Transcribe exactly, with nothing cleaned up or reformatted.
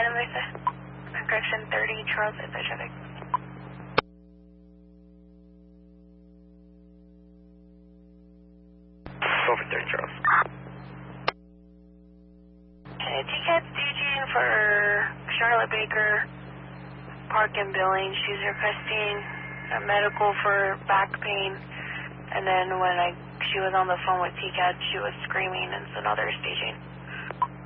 San Luisa. Correction thirty, Charles, is that traffic? Over thirty, Charles. Okay, T CAT staging for Charlotte Baker, Park and Billing. She's requesting a medical for back pain, and then when I she was on the phone with T CAT, she was screaming, and so now they're staging.